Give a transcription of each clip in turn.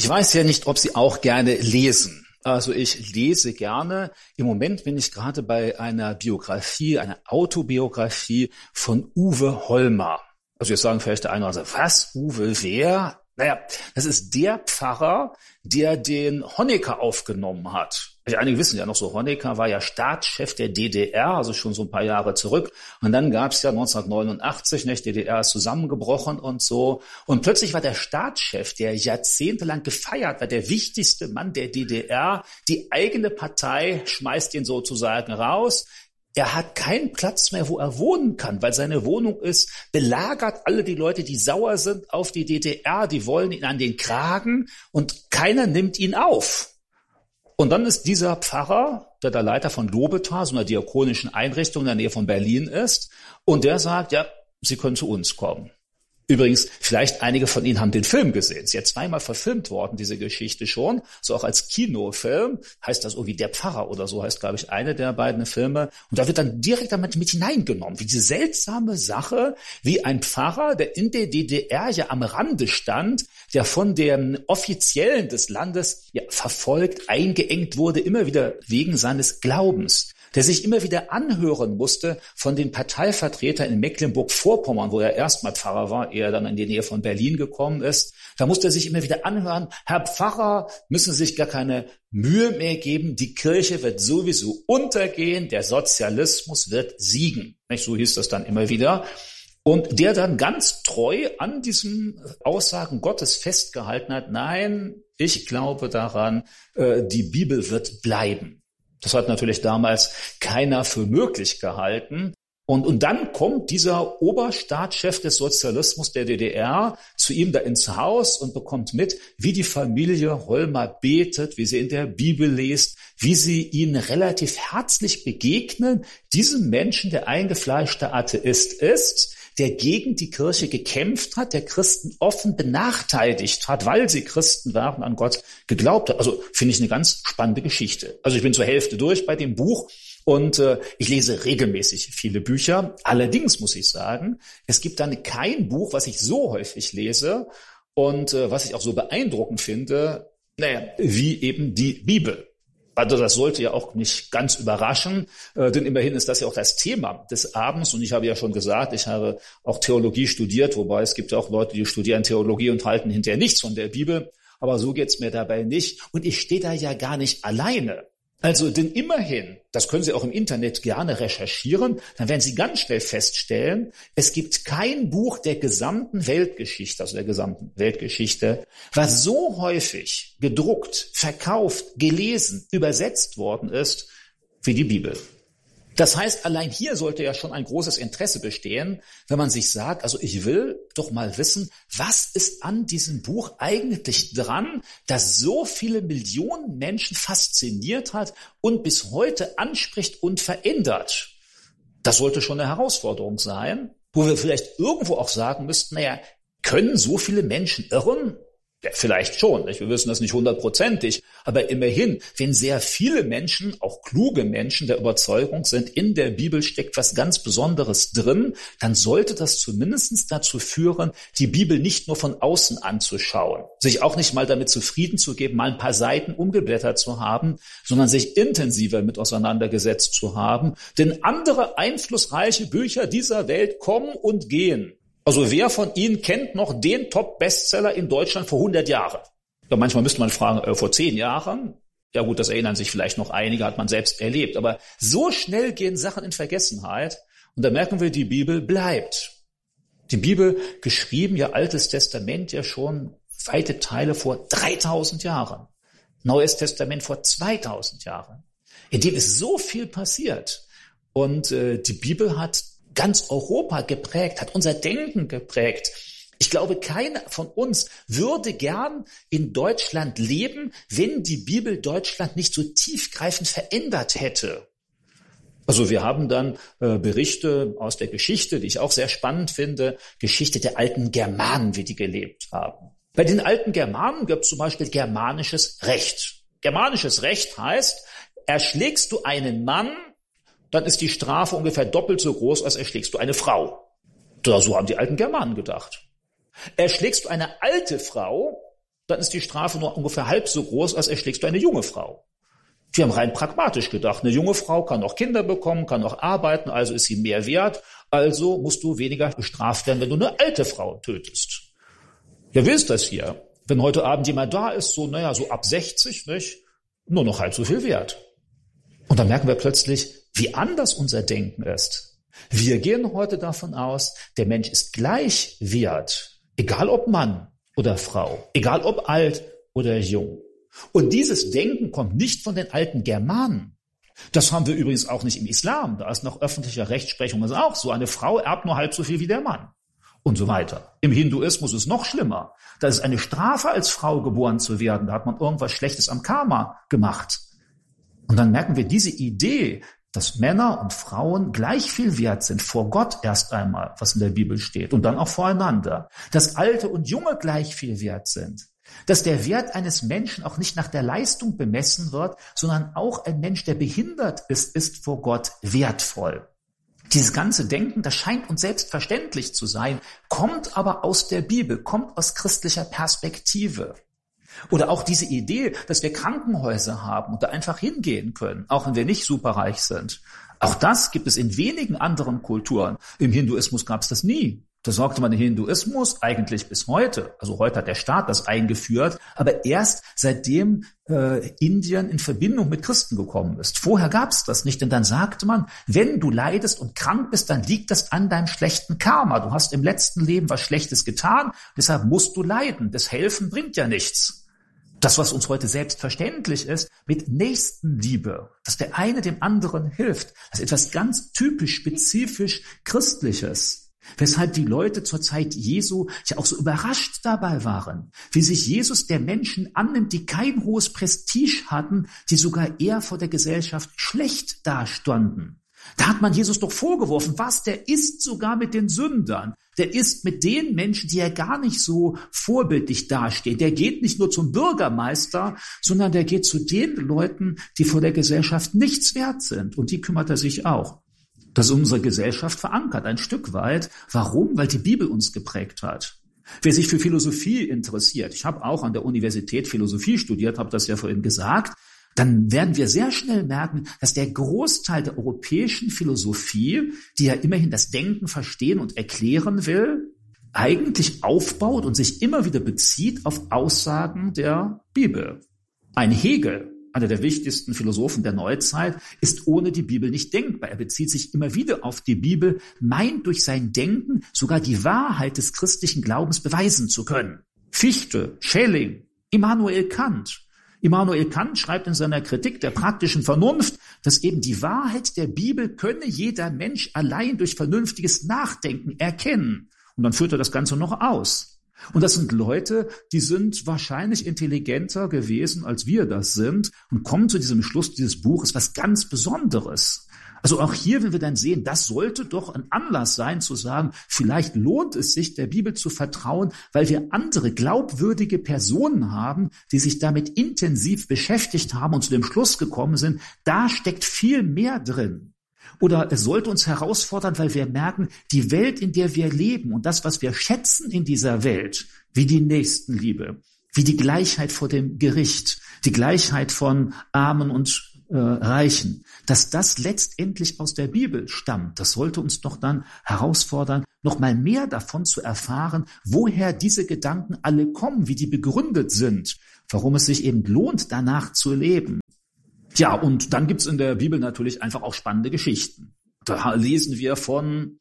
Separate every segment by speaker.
Speaker 1: Ich weiß ja nicht, ob Sie auch gerne lesen. Also ich lese gerne. Im Moment bin ich gerade bei einer Biografie, einer Autobiografie von Uwe Hollmer. Also jetzt sagen vielleicht der eine oder andere, was, Uwe, wer? Naja, das ist der Pfarrer, der den Honecker aufgenommen hat. Einige wissen ja noch so, Honecker war ja Staatschef der DDR, also schon so ein paar Jahre zurück. Und dann gab es ja 1989, die DDR ist zusammengebrochen und so. Und plötzlich war der Staatschef, der jahrzehntelang gefeiert war, der wichtigste Mann der DDR. Die eigene Partei schmeißt ihn sozusagen raus. Er hat keinen Platz mehr, wo er wohnen kann, weil seine Wohnung ist belagert. Alle die Leute, die sauer sind auf die DDR, die wollen ihn an den Kragen und keiner nimmt ihn auf. Und dann ist dieser Pfarrer, der der Leiter von Lobetal, so einer diakonischen Einrichtung in der Nähe von Berlin ist, und der sagt, ja, Sie können zu uns kommen. Übrigens, vielleicht einige von Ihnen haben den Film gesehen. Sie ist ja zweimal verfilmt worden, diese Geschichte schon. So auch als Kinofilm. Heißt das irgendwie Der Pfarrer oder so, heißt, glaube ich, eine der beiden Filme. Und da wird dann direkt damit mit hineingenommen, wie diese seltsame Sache, wie ein Pfarrer, der in der DDR ja am Rande stand, der von den Offiziellen des Landes ja verfolgt, eingeengt wurde, immer wieder wegen seines Glaubens, der sich immer wieder anhören musste von den Parteivertretern in Mecklenburg-Vorpommern, wo er erstmal Pfarrer war, ehe er dann in die Nähe von Berlin gekommen ist. Da musste er sich immer wieder anhören, Herr Pfarrer, müssen Sie sich gar keine Mühe mehr geben, die Kirche wird sowieso untergehen, der Sozialismus wird siegen. So hieß das dann immer wieder. Und der dann ganz treu an diesen Aussagen Gottes festgehalten hat, nein, ich glaube daran, die Bibel wird bleiben. Das hat natürlich damals keiner für möglich gehalten. Und dann kommt dieser Oberstaatschef des Sozialismus der DDR zu ihm da ins Haus und bekommt mit, wie die Familie Hollmer betet, wie sie in der Bibel liest, wie sie ihnen relativ herzlich begegnen. Diesem Menschen, der eingefleischter Atheist ist, der gegen die Kirche gekämpft hat, der Christen offen benachteiligt hat, weil sie Christen waren, an Gott geglaubt hat. Also finde ich eine ganz spannende Geschichte. Also ich bin zur Hälfte durch bei dem Buch und ich lese regelmäßig viele Bücher. Allerdings muss ich sagen, es gibt dann kein Buch, was ich so häufig lese und was ich auch so beeindruckend finde, wie eben die Bibel. Also das sollte ja auch nicht ganz überraschen, denn immerhin ist das ja auch das Thema des Abends. Und ich habe ja schon gesagt, ich habe auch Theologie studiert, wobei es gibt ja auch Leute, die studieren Theologie und halten hinterher nichts von der Bibel. Aber so geht's mir dabei nicht. Und ich stehe da ja gar nicht alleine. Also denn immerhin, das können Sie auch im Internet gerne recherchieren, dann werden Sie ganz schnell feststellen, es gibt kein Buch der gesamten Weltgeschichte, was so häufig gedruckt, verkauft, gelesen, übersetzt worden ist wie die Bibel. Das heißt, allein hier sollte ja schon ein großes Interesse bestehen, wenn man sich sagt, also ich will doch mal wissen, was ist an diesem Buch eigentlich dran, das so viele Millionen Menschen fasziniert hat und bis heute anspricht und verändert. Das sollte schon eine Herausforderung sein, wo wir vielleicht irgendwo auch sagen müssten, können so viele Menschen irren? Ja, vielleicht schon, wir wissen das nicht 100%, aber immerhin, wenn sehr viele Menschen, auch kluge Menschen der Überzeugung sind, in der Bibel steckt was ganz Besonderes drin, dann sollte das zumindest dazu führen, die Bibel nicht nur von außen anzuschauen, sich auch nicht mal damit zufrieden zu geben, mal ein paar Seiten umgeblättert zu haben, sondern sich intensiver mit auseinandergesetzt zu haben, denn andere einflussreiche Bücher dieser Welt kommen und gehen. Also wer von Ihnen kennt noch den Top-Bestseller in Deutschland vor 100 Jahren? Ja, manchmal müsste man fragen, vor 10 Jahren? Ja gut, das erinnern sich vielleicht noch einige, hat man selbst erlebt. Aber so schnell gehen Sachen in Vergessenheit. Und da merken wir, die Bibel bleibt. Die Bibel, geschrieben, ja Altes Testament ja schon weite Teile vor 3000 Jahren. Neues Testament vor 2000 Jahren. In dem ist so viel passiert. Und die Bibel hat ganz Europa geprägt, hat unser Denken geprägt. Ich glaube, keiner von uns würde gern in Deutschland leben, wenn die Bibel Deutschland nicht so tiefgreifend verändert hätte. Also wir haben dann Berichte aus der Geschichte, die ich auch sehr spannend finde, Geschichte der alten Germanen, wie die gelebt haben. Bei den alten Germanen gibt es zum Beispiel germanisches Recht. Germanisches Recht heißt, erschlägst du einen Mann, dann ist die Strafe ungefähr doppelt so groß, als erschlägst du eine Frau. So haben die alten Germanen gedacht. Erschlägst du eine alte Frau, dann ist die Strafe nur ungefähr halb so groß, als erschlägst du eine junge Frau. Wir haben rein pragmatisch gedacht, eine junge Frau kann auch Kinder bekommen, kann auch arbeiten, also ist sie mehr wert, also musst du weniger bestraft werden, wenn du eine alte Frau tötest. Ja, wie ist das hier? Wenn heute Abend jemand da ist, so ab 60, nicht? Nur noch halb so viel wert. Und dann merken wir plötzlich, wie anders unser Denken ist. Wir gehen heute davon aus, der Mensch ist gleich wert, egal ob Mann oder Frau, egal ob alt oder jung. Und dieses Denken kommt nicht von den alten Germanen. Das haben wir übrigens auch nicht im Islam. Da ist nach öffentlicher Rechtsprechung ist auch so. Eine Frau erbt nur halb so viel wie der Mann. Und so weiter. Im Hinduismus ist es noch schlimmer. Da ist eine Strafe, als Frau geboren zu werden. Da hat man irgendwas Schlechtes am Karma gemacht. Und dann merken wir diese Idee, dass Männer und Frauen gleich viel wert sind, vor Gott erst einmal, was in der Bibel steht, und dann auch voreinander. Dass Alte und Junge gleich viel wert sind. Dass der Wert eines Menschen auch nicht nach der Leistung bemessen wird, sondern auch ein Mensch, der behindert ist vor Gott wertvoll. Dieses ganze Denken, das scheint uns selbstverständlich zu sein, kommt aber aus der Bibel, kommt aus christlicher Perspektive. Oder auch diese Idee, dass wir Krankenhäuser haben und da einfach hingehen können, auch wenn wir nicht superreich sind. Auch das gibt es in wenigen anderen Kulturen. Im Hinduismus gab es das nie. Da sorgte man den Hinduismus eigentlich bis heute. Also heute hat der Staat das eingeführt, aber erst seitdem Indien in Verbindung mit Christen gekommen ist. Vorher gab es das nicht, denn dann sagte man, wenn du leidest und krank bist, dann liegt das an deinem schlechten Karma. Du hast im letzten Leben was Schlechtes getan, deshalb musst du leiden. Das Helfen bringt ja nichts. Das, was uns heute selbstverständlich ist, mit Nächstenliebe, dass der eine dem anderen hilft, das ist etwas ganz typisch, spezifisch Christliches. Weshalb die Leute zur Zeit Jesu ja auch so überrascht dabei waren, wie sich Jesus der Menschen annimmt, die kein hohes Prestige hatten, die sogar eher vor der Gesellschaft schlecht dastanden. Da hat man Jesus doch vorgeworfen, der isst sogar mit den Sündern. Der isst mit den Menschen, die ja gar nicht so vorbildlich dastehen. Der geht nicht nur zum Bürgermeister, sondern der geht zu den Leuten, die vor der Gesellschaft nichts wert sind. Und die kümmert er sich auch. Das ist unsere Gesellschaft verankert, ein Stück weit. Warum? Weil die Bibel uns geprägt hat. Wer sich für Philosophie interessiert, ich habe auch an der Universität Philosophie studiert, habe das ja vorhin gesagt, dann werden wir sehr schnell merken, dass der Großteil der europäischen Philosophie, die ja immerhin das Denken verstehen und erklären will, eigentlich aufbaut und sich immer wieder bezieht auf Aussagen der Bibel. Ein Hegel, einer der wichtigsten Philosophen der Neuzeit, ist ohne die Bibel nicht denkbar. Er bezieht sich immer wieder auf die Bibel, meint durch sein Denken sogar die Wahrheit des christlichen Glaubens beweisen zu können. Fichte, Schelling, Immanuel Kant. Immanuel Kant schreibt in seiner Kritik der praktischen Vernunft, dass eben die Wahrheit der Bibel könne jeder Mensch allein durch vernünftiges Nachdenken erkennen. Und dann führt er das Ganze noch aus. Und das sind Leute, die sind wahrscheinlich intelligenter gewesen, als wir das sind, und kommen zu diesem Schluss, dieses Buch ist was ganz Besonderes. Also auch hier, wenn wir dann sehen, das sollte doch ein Anlass sein zu sagen, vielleicht lohnt es sich, der Bibel zu vertrauen, weil wir andere glaubwürdige Personen haben, die sich damit intensiv beschäftigt haben und zu dem Schluss gekommen sind, da steckt viel mehr drin. Oder es sollte uns herausfordern, weil wir merken, die Welt, in der wir leben und das, was wir schätzen in dieser Welt, wie die Nächstenliebe, wie die Gleichheit vor dem Gericht, die Gleichheit von Armen und Reichen, dass das letztendlich aus der Bibel stammt. Das sollte uns doch dann herausfordern, noch mal mehr davon zu erfahren, woher diese Gedanken alle kommen, wie die begründet sind, warum es sich eben lohnt, danach zu leben. Ja, und dann gibt's in der Bibel natürlich einfach auch spannende Geschichten. Da lesen wir von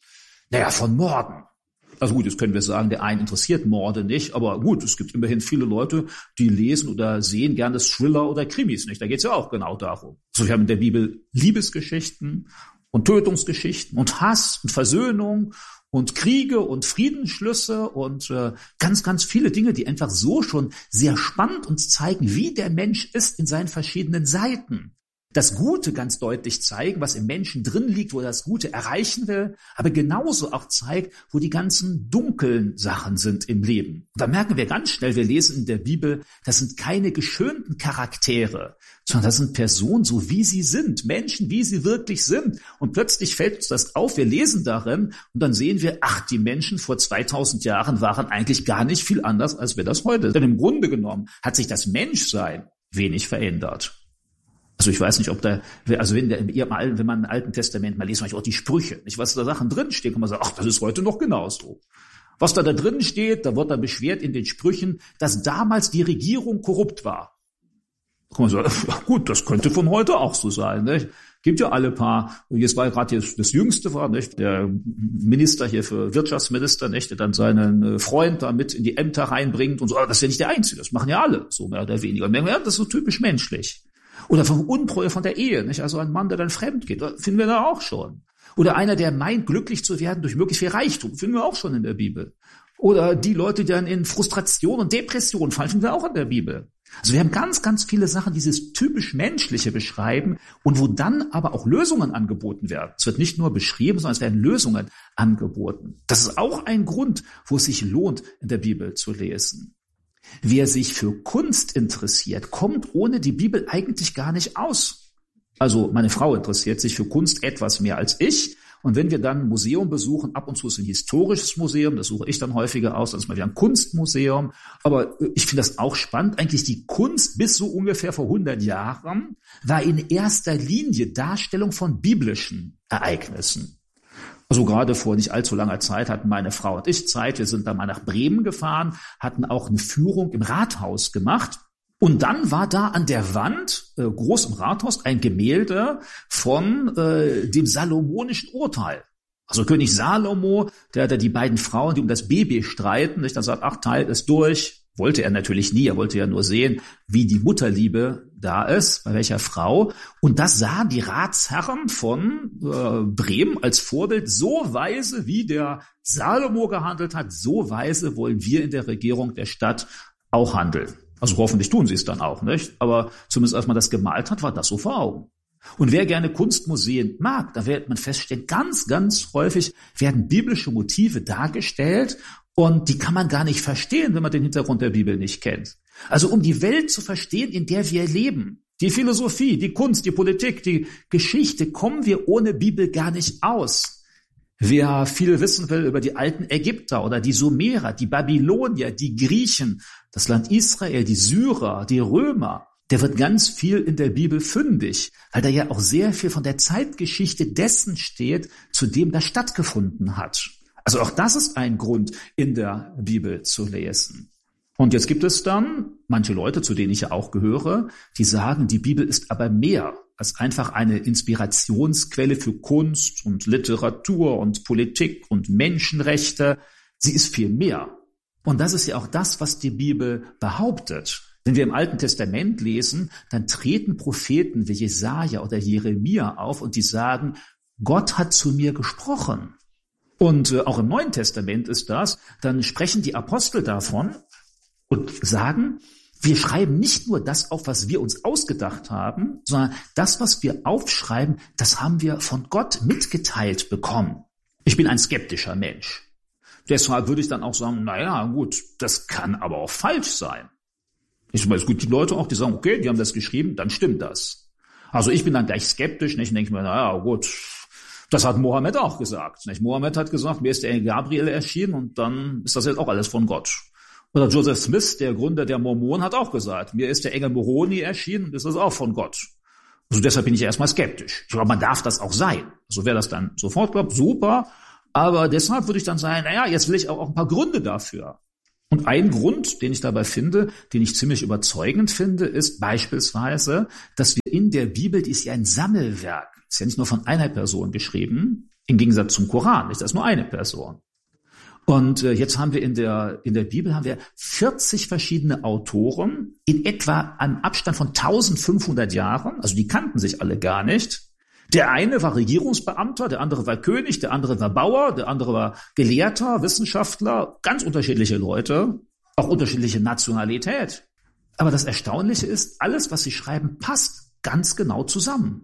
Speaker 1: Morden. Also gut, jetzt können wir sagen, der einen interessiert Morde nicht, aber gut, es gibt immerhin viele Leute, die lesen oder sehen gerne Thriller oder Krimis nicht. Da geht's ja auch genau darum. Also wir haben in der Bibel Liebesgeschichten und Tötungsgeschichten und Hass und Versöhnung und Kriege und Friedensschlüsse und ganz, ganz viele Dinge, die einfach so schon sehr spannend uns zeigen, wie der Mensch ist in seinen verschiedenen Seiten. das Gute ganz deutlich zeigen, was im Menschen drin liegt, wo er das Gute erreichen will, aber genauso auch zeigt, wo die ganzen dunklen Sachen sind im Leben. Und da merken wir ganz schnell, wir lesen in der Bibel, das sind keine geschönten Charaktere, sondern das sind Personen, so wie sie sind, Menschen, wie sie wirklich sind. Und plötzlich fällt uns das auf, wir lesen darin und dann sehen wir, ach, die Menschen vor 2000 Jahren waren eigentlich gar nicht viel anders, als wir das heute. Denn im Grunde genommen hat sich das Menschsein wenig verändert. Also ich weiß nicht, ob da, also wenn man im Alten Testament mal liest, manchmal auch die Sprüche, nicht, was da Sachen drinstehen, kann man sagen, ach, das ist heute noch genauso. Was da drin steht, da wird dann beschwert in den Sprüchen, dass damals die Regierung korrupt war. Da kann man sagen, gut, das könnte von heute auch so sein, nicht? Gibt ja alle paar, jetzt war gerade das Jüngste war, nicht? Der Minister hier für Wirtschaftsminister, nicht? Der dann seinen Freund da mit in die Ämter reinbringt und so, das ist ja nicht der Einzige, das machen ja alle, so mehr oder weniger. Und ja, das ist so typisch menschlich. Oder von Untreue von der Ehe, nicht? Also ein Mann, der dann fremd geht, finden wir da auch schon. Oder einer, der meint, glücklich zu werden durch möglichst viel Reichtum, finden wir auch schon in der Bibel. Oder die Leute, die dann in Frustration und Depression fallen, finden wir auch in der Bibel. Also wir haben ganz, ganz viele Sachen, die dieses typisch Menschliche beschreiben und wo dann aber auch Lösungen angeboten werden. Es wird nicht nur beschrieben, sondern es werden Lösungen angeboten. Das ist auch ein Grund, wo es sich lohnt, in der Bibel zu lesen. Wer sich für Kunst interessiert, kommt ohne die Bibel eigentlich gar nicht aus. Also meine Frau interessiert sich für Kunst etwas mehr als ich. Und wenn wir dann ein Museum besuchen, ab und zu ist ein historisches Museum, das suche ich dann häufiger aus, dann ist mal wieder ein Kunstmuseum. Aber ich finde das auch spannend. Eigentlich die Kunst bis so ungefähr vor 100 Jahren war in erster Linie Darstellung von biblischen Ereignissen. Also gerade vor nicht allzu langer Zeit hatten meine Frau und ich Zeit. Wir sind dann mal nach Bremen gefahren, hatten auch eine Führung im Rathaus gemacht. Und dann war da an der Wand, groß im Rathaus, ein Gemälde von dem salomonischen Urteil. Also König Salomo, der die beiden Frauen, die um das Baby streiten, nicht, dann sagt, ach, teilt es durch. Wollte er natürlich nie, er wollte ja nur sehen, wie die Mutterliebe da ist, bei welcher Frau. Und das sahen die Ratsherren von Bremen als Vorbild. So weise, wie der Salomo gehandelt hat, so weise wollen wir in der Regierung der Stadt auch handeln. Also hoffentlich tun sie es dann auch, nicht? Aber zumindest als man das gemalt hat, war das so vor Augen. Und wer gerne Kunstmuseen mag, da wird man feststellen, ganz, ganz häufig werden biblische Motive dargestellt und die kann man gar nicht verstehen, wenn man den Hintergrund der Bibel nicht kennt. Also um die Welt zu verstehen, in der wir leben, die Philosophie, die Kunst, die Politik, die Geschichte, kommen wir ohne Bibel gar nicht aus. Wer viel wissen will über die alten Ägypter oder die Sumerer, die Babylonier, die Griechen, das Land Israel, die Syrer, die Römer, der wird ganz viel in der Bibel fündig, weil da ja auch sehr viel von der Zeitgeschichte dessen steht, zu dem das stattgefunden hat. Also auch das ist ein Grund, in der Bibel zu lesen. Und jetzt gibt es dann manche Leute, zu denen ich ja auch gehöre, die sagen, die Bibel ist aber mehr als einfach eine Inspirationsquelle für Kunst und Literatur und Politik und Menschenrechte. Sie ist viel mehr. Und das ist ja auch das, was die Bibel behauptet. Wenn wir im Alten Testament lesen, dann treten Propheten wie Jesaja oder Jeremia auf und die sagen, Gott hat zu mir gesprochen. Und auch im Neuen Testament ist das, dann sprechen die Apostel davon und sagen, wir schreiben nicht nur das auf, was wir uns ausgedacht haben, sondern das, was wir aufschreiben, das haben wir von Gott mitgeteilt bekommen. Ich bin ein skeptischer Mensch. Deshalb würde ich dann auch sagen, naja, gut, das kann aber auch falsch sein. Ich meine, es gibt die Leute auch, die sagen, okay, die haben das geschrieben, dann stimmt das. Also ich bin dann gleich skeptisch, nicht? Und denke mir, naja, gut, das hat Mohammed auch gesagt. Nicht? Mohammed hat gesagt, mir ist der Engel Gabriel erschienen und dann ist das jetzt auch alles von Gott. Oder Joseph Smith, der Gründer der Mormonen, hat auch gesagt, mir ist der Engel Moroni erschienen und ist das auch von Gott. Also deshalb bin ich erstmal skeptisch. Ich glaube, man darf das auch sein. Also wer das dann sofort glaubt, super. Aber deshalb würde ich dann sagen, naja, jetzt will ich auch ein paar Gründe dafür. Und ein Grund, den ich dabei finde, den ich ziemlich überzeugend finde, ist beispielsweise, dass wir in der Bibel, die ist ja ein Sammelwerk, ist ja nicht nur von einer Person geschrieben, im Gegensatz zum Koran, nicht? Das ist nur eine Person. Und jetzt haben wir in der Bibel haben wir 40 verschiedene Autoren in etwa einem Abstand von 1500 Jahren, also die kannten sich alle gar nicht. Der eine war Regierungsbeamter, der andere war König, der andere war Bauer, der andere war Gelehrter, Wissenschaftler, ganz unterschiedliche Leute, auch unterschiedliche Nationalität. Aber das Erstaunliche ist, alles, was sie schreiben, passt. ganz genau zusammen.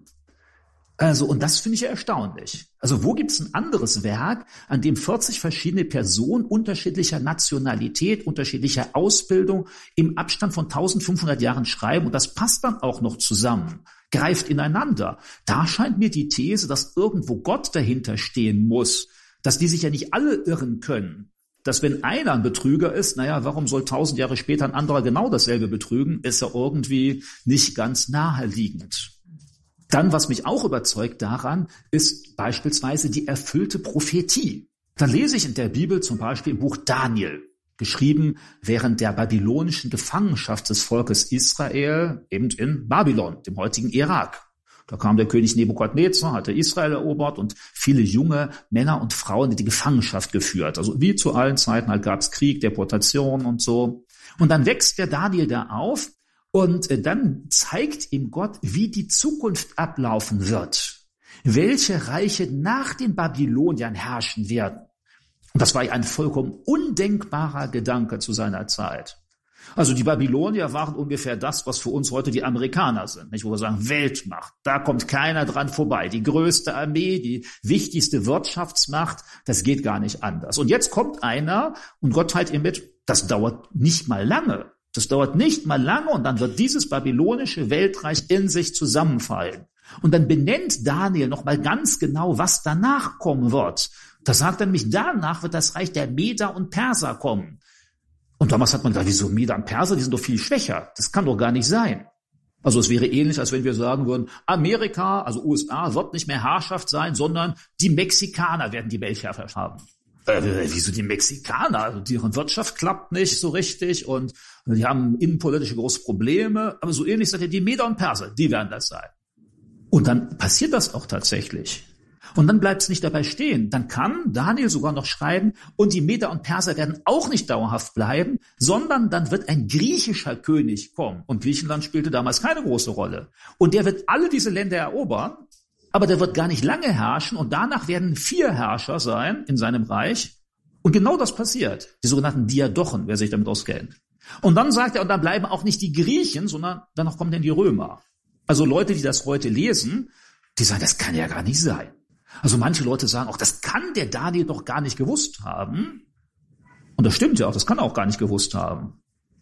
Speaker 1: Also, und das finde ich ja erstaunlich. Also, wo gibt's ein anderes Werk, an dem 40 verschiedene Personen unterschiedlicher Nationalität, unterschiedlicher Ausbildung im Abstand von 1500 Jahren schreiben und das passt dann auch noch zusammen, greift ineinander. Da scheint mir die These, dass irgendwo Gott dahinter stehen muss, dass die sich ja nicht alle irren können. Dass wenn einer ein Betrüger ist, warum soll 1000 Jahre später ein anderer genau dasselbe betrügen, ist ja irgendwie nicht ganz naheliegend. Dann, was mich auch überzeugt daran, ist beispielsweise die erfüllte Prophetie. Da lese ich in der Bibel zum Beispiel im Buch Daniel, geschrieben während der babylonischen Gefangenschaft des Volkes Israel, eben in Babylon, dem heutigen Irak. Da kam der König Nebukadnezar, hatte Israel erobert und viele junge Männer und Frauen in die Gefangenschaft geführt. Also wie zu allen Zeiten halt gab es Krieg, Deportation und so. Und dann wächst der Daniel da auf. Und dann zeigt ihm Gott, wie die Zukunft ablaufen wird, welche Reiche nach den Babyloniern herrschen werden. Und das war ja ein vollkommen undenkbarer Gedanke zu seiner Zeit. Also die Babylonier waren ungefähr das, was für uns heute die Amerikaner sind, nicht? Wo wir sagen, Weltmacht, da kommt keiner dran vorbei. Die größte Armee, die wichtigste Wirtschaftsmacht, das geht gar nicht anders. Und jetzt kommt einer und Gott teilt ihm mit, das dauert nicht mal lange. Das dauert nicht mal lange und dann wird dieses babylonische Weltreich in sich zusammenfallen. Und dann benennt Daniel noch mal ganz genau, was danach kommen wird. Da sagt er nämlich, danach wird das Reich der Meder und Perser kommen. Und damals hat man gedacht, wieso Meder und Perser, die sind doch viel schwächer. Das kann doch gar nicht sein. Also es wäre ähnlich, als wenn wir sagen würden, Amerika, also USA, wird nicht mehr Herrschaft sein, sondern die Mexikaner werden die Weltherrschaft haben. Wieso die Mexikaner? Also deren Wirtschaft klappt nicht so richtig und die haben innenpolitische große Probleme. Aber so ähnlich sagt er, die Meder und Perser, die werden das sein. Und dann passiert das auch tatsächlich. Und dann bleibt es nicht dabei stehen. Dann kann Daniel sogar noch schreiben, und die Meder und Perser werden auch nicht dauerhaft bleiben, sondern dann wird ein griechischer König kommen. Und Griechenland spielte damals keine große Rolle. Und der wird alle diese Länder erobern. Aber der wird gar nicht lange herrschen und danach werden 4 Herrscher sein in seinem Reich. Und genau das passiert. Die sogenannten Diadochen, wer sich damit auskennt. Und dann sagt er, und dann bleiben auch nicht die Griechen, sondern danach kommen dann die Römer. Also Leute, die das heute lesen, die sagen, das kann ja gar nicht sein. Also manche Leute sagen auch, das kann der Daniel doch gar nicht gewusst haben. Und das stimmt ja auch, das kann er auch gar nicht gewusst haben.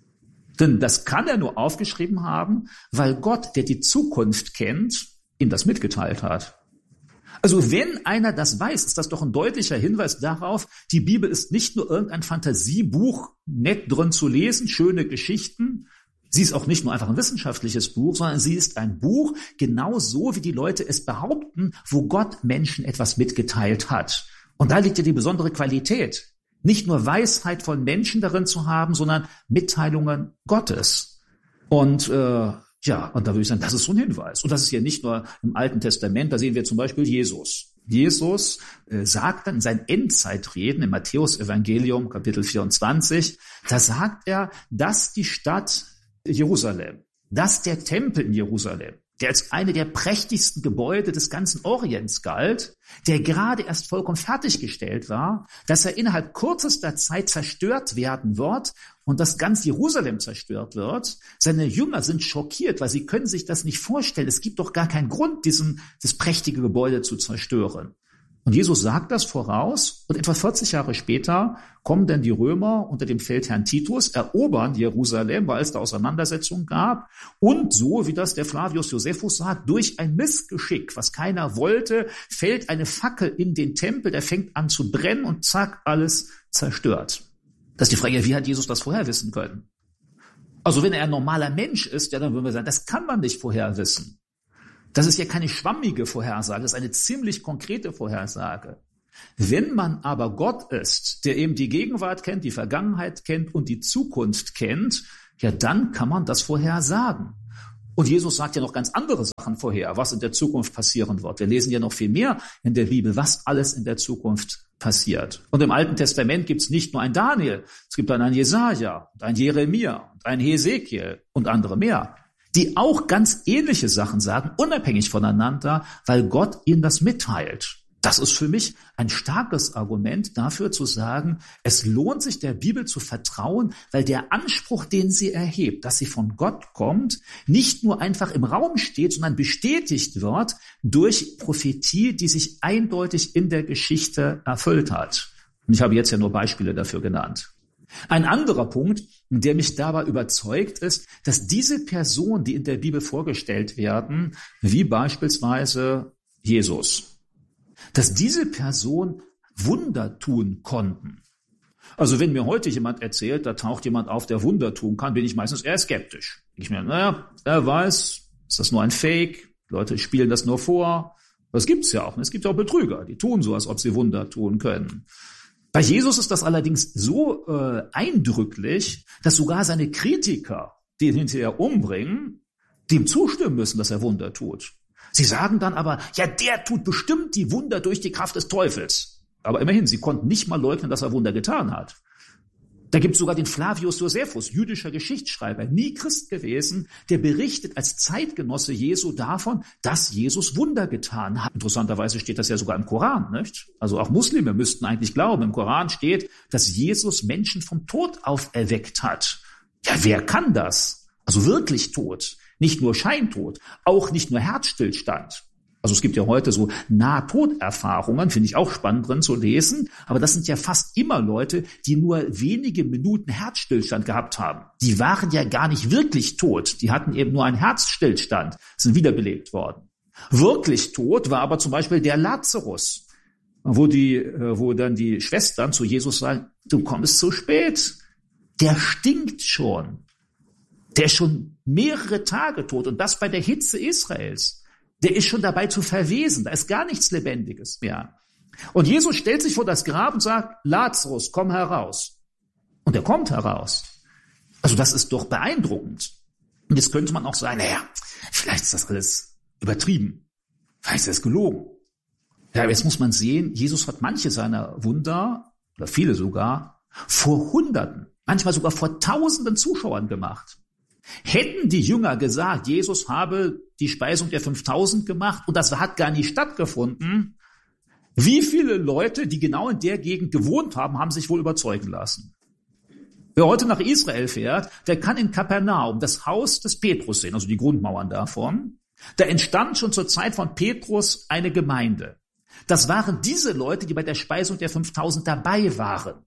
Speaker 1: Denn das kann er nur aufgeschrieben haben, weil Gott, der die Zukunft kennt, ihm das mitgeteilt hat. Also wenn einer das weiß, ist das doch ein deutlicher Hinweis darauf, die Bibel ist nicht nur irgendein Fantasiebuch, nett drin zu lesen, schöne Geschichten. Sie ist auch nicht nur einfach ein wissenschaftliches Buch, sondern sie ist ein Buch, genau so wie die Leute es behaupten, wo Gott Menschen etwas mitgeteilt hat. Und da liegt ja die besondere Qualität. Nicht nur Weisheit von Menschen darin zu haben, sondern Mitteilungen Gottes. Und und da würde ich sagen, das ist so ein Hinweis. Und das ist ja nicht nur im Alten Testament, da sehen wir zum Beispiel Jesus. Jesus sagt dann in seinen Endzeitreden im Matthäus-Evangelium, Kapitel 24, da sagt er, dass die Stadt Jerusalem, dass der Tempel in Jerusalem, der als eine der prächtigsten Gebäude des ganzen Orients galt, der gerade erst vollkommen fertiggestellt war, dass er innerhalb kürzester Zeit zerstört werden wird und dass ganz Jerusalem zerstört wird. Seine Jünger sind schockiert, weil sie können sich das nicht vorstellen. Es gibt doch gar keinen Grund, das prächtige Gebäude zu zerstören. Und Jesus sagt das voraus und etwa 40 Jahre später kommen dann die Römer unter dem Feldherrn Titus, erobern Jerusalem, weil es da Auseinandersetzungen gab. Und so, wie das der Flavius Josephus sagt, durch ein Missgeschick, was keiner wollte, fällt eine Fackel in den Tempel, der fängt an zu brennen und zack, alles zerstört. Das ist die Frage, wie hat Jesus das vorher wissen können? Also wenn er ein normaler Mensch ist, ja, dann würden wir sagen, das kann man nicht vorher wissen. Das ist ja keine schwammige Vorhersage, das ist eine ziemlich konkrete Vorhersage. Wenn man aber Gott ist, der eben die Gegenwart kennt, die Vergangenheit kennt und die Zukunft kennt, ja, dann kann man das vorhersagen. Und Jesus sagt ja noch ganz andere Sachen vorher, was in der Zukunft passieren wird. Wir lesen ja noch viel mehr in der Bibel, was alles in der Zukunft passiert. Und im Alten Testament gibt es nicht nur ein Daniel, es gibt dann ein Jesaja, ein Jeremia, ein Hesekiel und andere mehr, die auch ganz ähnliche Sachen sagen, unabhängig voneinander, weil Gott ihnen das mitteilt. Das ist für mich ein starkes Argument dafür zu sagen, es lohnt sich der Bibel zu vertrauen, weil der Anspruch, den sie erhebt, dass sie von Gott kommt, nicht nur einfach im Raum steht, sondern bestätigt wird durch Prophetie, die sich eindeutig in der Geschichte erfüllt hat. Und ich habe jetzt ja nur Beispiele dafür genannt. Ein anderer Punkt, der mich dabei überzeugt, ist, dass diese Personen, die in der Bibel vorgestellt werden, wie beispielsweise Jesus, dass diese Personen Wunder tun konnten. Also wenn mir heute jemand erzählt, da taucht jemand auf, der Wunder tun kann, bin ich meistens eher skeptisch. Ich mir, er weiß, ist das nur ein Fake? Leute spielen das nur vor. Das gibt's ja auch. Es gibt auch Betrüger, die tun so, als ob sie Wunder tun können. Bei Jesus ist das allerdings so eindrücklich, dass sogar seine Kritiker, die ihn hinterher umbringen, dem zustimmen müssen, dass er Wunder tut. Sie sagen dann aber, ja, der tut bestimmt die Wunder durch die Kraft des Teufels. Aber immerhin, sie konnten nicht mal leugnen, dass er Wunder getan hat. Da gibt es sogar den Flavius Josephus, jüdischer Geschichtsschreiber, nie Christ gewesen, der berichtet als Zeitgenosse Jesu davon, dass Jesus Wunder getan hat. Interessanterweise steht das ja sogar im Koran, nicht? Also auch Muslime müssten eigentlich glauben. Im Koran steht, dass Jesus Menschen vom Tod auferweckt hat. Ja, wer kann das? Also wirklich tot. Nicht nur Scheintod, auch nicht nur Herzstillstand. Also es gibt ja heute so Nahtoderfahrungen, finde ich auch spannend drin zu lesen, aber das sind ja fast immer Leute, die nur wenige Minuten Herzstillstand gehabt haben. Die waren ja gar nicht wirklich tot, die hatten eben nur einen Herzstillstand, sind wiederbelebt worden. Wirklich tot war aber zum Beispiel der Lazarus, wo dann die Schwestern zu Jesus sagen, du kommst zu spät, der stinkt schon. Der ist schon mehrere Tage tot und das bei der Hitze Israels. Der ist schon dabei zu verwesen. Da ist gar nichts Lebendiges mehr. Und Jesus stellt sich vor das Grab und sagt, Lazarus, komm heraus. Und er kommt heraus. Also das ist doch beeindruckend. Und jetzt könnte man auch sagen, naja, vielleicht ist das alles übertrieben. Vielleicht ist das gelogen. Ja, aber jetzt muss man sehen, Jesus hat manche seiner Wunder, oder viele sogar, vor Hunderten, manchmal sogar vor Tausenden Zuschauern gemacht. Hätten die Jünger gesagt, Jesus habe die Speisung der 5000 gemacht und das hat gar nicht stattgefunden, wie viele Leute, die genau in der Gegend gewohnt haben, haben sich wohl überzeugen lassen? Wer heute nach Israel fährt, der kann in Kapernaum das Haus des Petrus sehen, also die Grundmauern davon. Da entstand schon zur Zeit von Petrus eine Gemeinde. Das waren diese Leute, die bei der Speisung der 5000 dabei waren.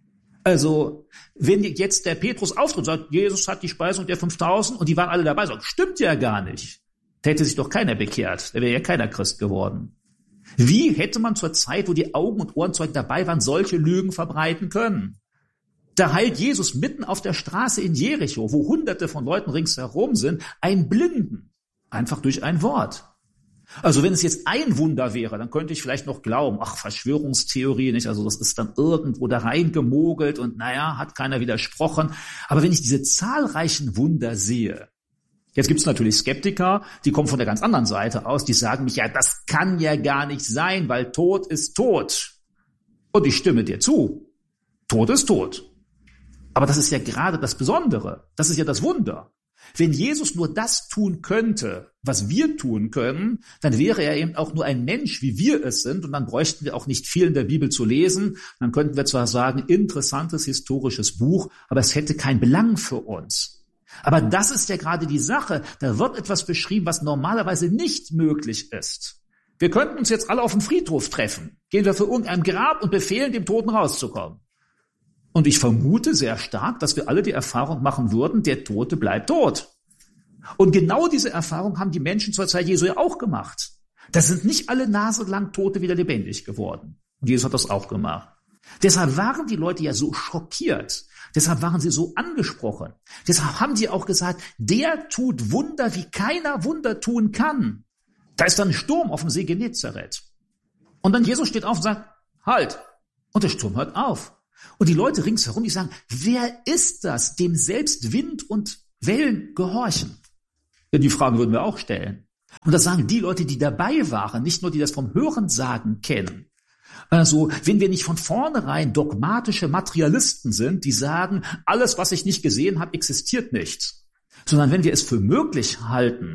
Speaker 1: Also, wenn jetzt der Petrus auftritt und sagt, Jesus hat die Speisung der 5000 und die waren alle dabei, sagt, stimmt ja gar nicht. Da hätte sich doch keiner bekehrt, da wäre ja keiner Christ geworden. Wie hätte man zur Zeit, wo die Augen- und Ohrenzeugen dabei waren, solche Lügen verbreiten können? Da heilt Jesus mitten auf der Straße in Jericho, wo Hunderte von Leuten ringsherum sind, einen Blinden, einfach durch ein Wort. Also wenn es jetzt ein Wunder wäre, dann könnte ich vielleicht noch glauben, ach, Verschwörungstheorie, nicht? Also das ist dann irgendwo da reingemogelt und naja, hat keiner widersprochen. Aber wenn ich diese zahlreichen Wunder sehe, jetzt gibt es natürlich Skeptiker, die kommen von der ganz anderen Seite aus, die sagen mich, ja, das kann ja gar nicht sein, weil Tod ist tot. Und ich stimme dir zu. Tod ist tot. Aber das ist ja gerade das Besondere. Das ist ja das Wunder. Wenn Jesus nur das tun könnte, was wir tun können, dann wäre er eben auch nur ein Mensch, wie wir es sind, und dann bräuchten wir auch nicht viel in der Bibel zu lesen. Dann könnten wir zwar sagen, interessantes historisches Buch, aber es hätte keinen Belang für uns. Aber das ist ja gerade die Sache. Da wird etwas beschrieben, was normalerweise nicht möglich ist. Wir könnten uns jetzt alle auf dem Friedhof treffen, gehen wir für irgendein Grab und befehlen, dem Toten rauszukommen. Und ich vermute sehr stark, dass wir alle die Erfahrung machen würden, der Tote bleibt tot. Und genau diese Erfahrung haben die Menschen zur Zeit Jesu ja auch gemacht. Da sind nicht alle naselang Tote wieder lebendig geworden. Und Jesus hat das auch gemacht. Deshalb waren die Leute ja so schockiert. Deshalb waren sie so angesprochen. Deshalb haben die auch gesagt, der tut Wunder, wie keiner Wunder tun kann. Da ist dann ein Sturm auf dem See Genezareth. Und dann Jesus steht auf und sagt, halt. Und der Sturm hört auf. Und die Leute ringsherum, die sagen, wer ist das, dem selbst Wind und Wellen gehorchen? Ja, die Frage würden wir auch stellen. Und das sagen die Leute, die dabei waren, nicht nur die das vom Hörensagen kennen. Also, wenn wir nicht von vornherein dogmatische Materialisten sind, die sagen, alles, was ich nicht gesehen habe, existiert nicht. Sondern wenn wir es für möglich halten,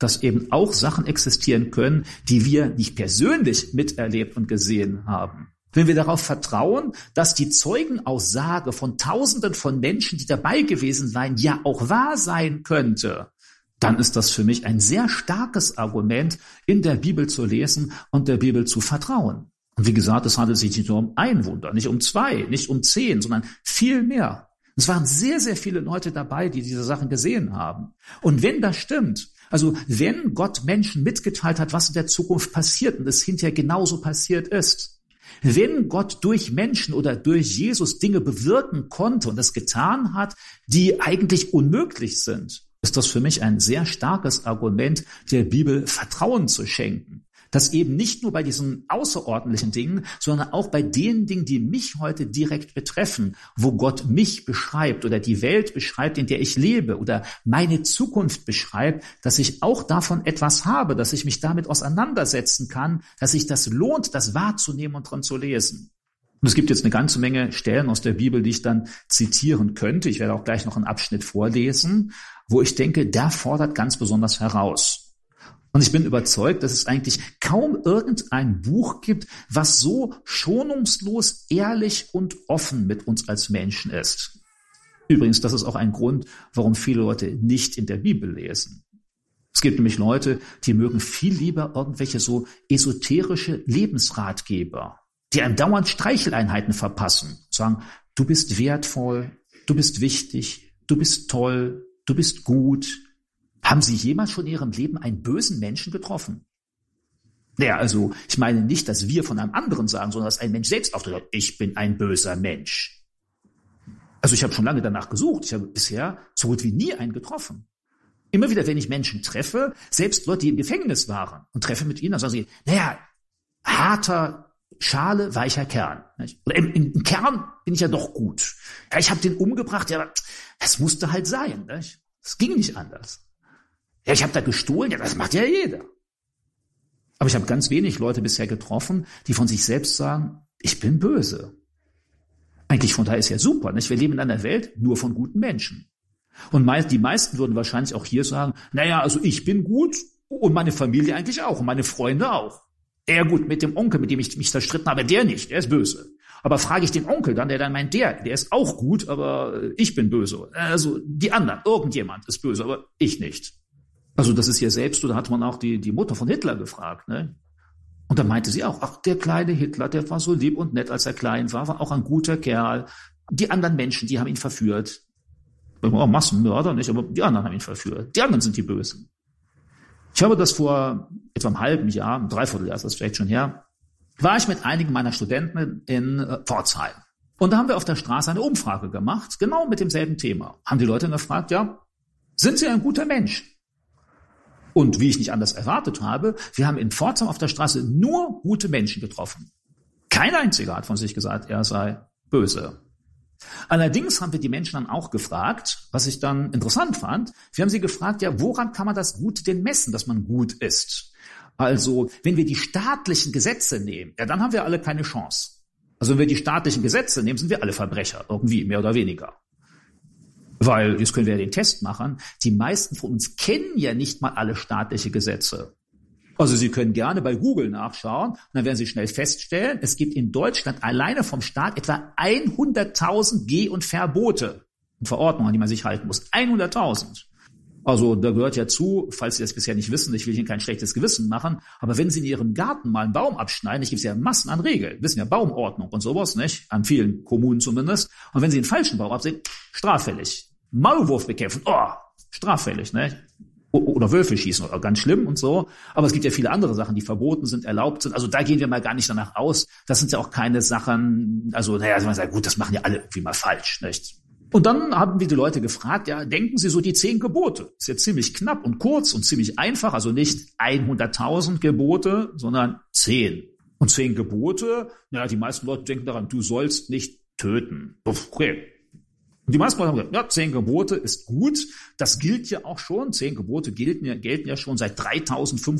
Speaker 1: dass eben auch Sachen existieren können, die wir nicht persönlich miterlebt und gesehen haben. Wenn wir darauf vertrauen, dass die Zeugenaussage von Tausenden von Menschen, die dabei gewesen seien, ja auch wahr sein könnte, dann ist das für mich ein sehr starkes Argument, in der Bibel zu lesen und der Bibel zu vertrauen. Und wie gesagt, es handelt sich nicht nur um ein Wunder, nicht um 2, nicht um 10, sondern viel mehr. Es waren sehr, sehr viele Leute dabei, die diese Sachen gesehen haben. Und wenn das stimmt, also wenn Gott Menschen mitgeteilt hat, was in der Zukunft passiert und es hinterher genauso passiert ist, wenn Gott durch Menschen oder durch Jesus Dinge bewirken konnte und es getan hat, die eigentlich unmöglich sind, ist das für mich ein sehr starkes Argument, der Bibel Vertrauen zu schenken. Dass eben nicht nur bei diesen außerordentlichen Dingen, sondern auch bei den Dingen, die mich heute direkt betreffen, wo Gott mich beschreibt oder die Welt beschreibt, in der ich lebe oder meine Zukunft beschreibt, dass ich auch davon etwas habe, dass ich mich damit auseinandersetzen kann, dass sich das lohnt, das wahrzunehmen und dran zu lesen. Und es gibt jetzt eine ganze Menge Stellen aus der Bibel, die ich dann zitieren könnte. Ich werde auch gleich noch einen Abschnitt vorlesen, wo ich denke, der fordert ganz besonders heraus. Und ich bin überzeugt, dass es eigentlich kaum irgendein Buch gibt, was so schonungslos, ehrlich und offen mit uns als Menschen ist. Übrigens, das ist auch ein Grund, warum viele Leute nicht in der Bibel lesen. Es gibt nämlich Leute, die mögen viel lieber irgendwelche so esoterische Lebensratgeber, die einem dauernd Streicheleinheiten verpassen, sagen, du bist wertvoll, du bist wichtig, du bist toll, du bist gut. Haben Sie jemals schon in Ihrem Leben einen bösen Menschen getroffen? Naja, also ich meine nicht, dass wir von einem anderen sagen, sondern dass ein Mensch selbst auftritt, ich bin ein böser Mensch. Also ich habe schon lange danach gesucht. Ich habe bisher so gut wie nie einen getroffen. Immer wieder, wenn ich Menschen treffe, selbst Leute, die im Gefängnis waren und treffe mit ihnen, dann sagen sie, naja, harter Schale, weicher Kern. Oder im Kern bin ich ja doch gut. Ja, ich habe den umgebracht, ja, das musste halt sein. Es ging nicht anders. Ja, ich habe da gestohlen, ja, das macht ja jeder. Aber ich habe ganz wenig Leute bisher getroffen, die von sich selbst sagen, ich bin böse. Eigentlich von daher ist ja super, nicht? Wir leben in einer Welt nur von guten Menschen. Und die meisten würden wahrscheinlich auch hier sagen, naja, also ich bin gut und meine Familie eigentlich auch und meine Freunde auch. Ja gut, mit dem Onkel, mit dem ich mich zerstritten habe, der nicht, der ist böse. Aber frage ich den Onkel dann, der dann meint, der ist auch gut, aber ich bin böse. Also die anderen, irgendjemand ist böse, aber ich nicht. Also das ist ja selbst, oder hat man auch die Mutter von Hitler gefragt, ne? Und da meinte sie auch, ach, der kleine Hitler, der war so lieb und nett, als er klein war auch ein guter Kerl. Die anderen Menschen, die haben ihn verführt. Oh, Massenmörder nicht, aber die anderen haben ihn verführt. Die anderen sind die Bösen. Ich habe das vor etwa einem halben Jahr, ein Dreivierteljahr ist das vielleicht schon her, war ich mit einigen meiner Studenten in Pforzheim. Und da haben wir auf der Straße eine Umfrage gemacht, genau mit demselben Thema. Haben die Leute gefragt, ja, sind Sie ein guter Mensch? Und wie ich nicht anders erwartet habe, wir haben in Pforzheim auf der Straße nur gute Menschen getroffen. Kein einziger hat von sich gesagt, er sei böse. Allerdings haben wir die Menschen dann auch gefragt, was ich dann interessant fand. Wir haben sie gefragt, ja, woran kann man das Gute denn messen, dass man gut ist? Also, wenn wir die staatlichen Gesetze nehmen, ja, dann haben wir alle keine Chance. Also, wenn wir die staatlichen Gesetze nehmen, sind wir alle Verbrecher, irgendwie, mehr oder weniger. Weil, jetzt können wir ja den Test machen, die meisten von uns kennen ja nicht mal alle staatliche Gesetze. Also Sie können gerne bei Google nachschauen und dann werden Sie schnell feststellen, es gibt in Deutschland alleine vom Staat etwa 100.000 Geh- und Verbote und Verordnungen, an die man sich halten muss. 100.000. Also da gehört ja zu, falls Sie das bisher nicht wissen, ich will Ihnen kein schlechtes Gewissen machen, aber wenn Sie in Ihrem Garten mal einen Baum abschneiden, es gibt ja Massen an Regeln, wissen ja Baumordnung und sowas, nicht? An vielen Kommunen zumindest. Und wenn Sie einen falschen Baum absehen, straffällig. Maulwurf bekämpfen, straffällig, ne? Oder Wölfe schießen, oder ganz schlimm und so. Aber es gibt ja viele andere Sachen, die verboten sind, erlaubt sind. Also da gehen wir mal gar nicht danach aus. Das sind ja auch keine Sachen, also man sagt, gut, das machen ja alle irgendwie mal falsch, nicht? Und dann haben wir die Leute gefragt, ja, denken Sie so die 10 Gebote. Ist ja ziemlich knapp und kurz und ziemlich einfach, also nicht 100.000 Gebote, sondern 10. Und 10 Gebote, die meisten Leute denken daran, du sollst nicht töten. Okay. Und die meisten Leute haben gesagt, ja, 10 Gebote ist gut. Das gilt ja auch schon. 10 Gebote gelten ja schon seit 3.500